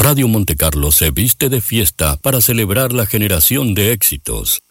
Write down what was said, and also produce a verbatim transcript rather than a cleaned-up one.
Radio Monte Carlo se viste de fiesta para celebrar la generación de éxitos.